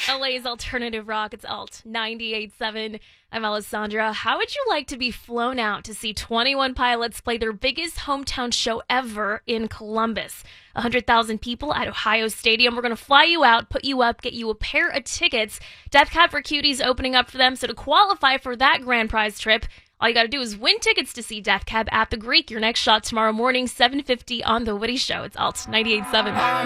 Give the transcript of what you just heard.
LA's alternative rock. It's Alt 98.7. I'm Alessandra. How would you like to be flown out to see 21 Pilots play their biggest hometown show ever in Columbus? 100,000 people at Ohio Stadium. We're going to fly you out, put you up, get you a pair of tickets. Death Cab for Cuties opening up for them. So to qualify for that grand prize trip, all you got to do is win tickets to see Death Cab at the Greek. Your next shot tomorrow morning, 7:50 on The Woody Show. It's Alt 98.7.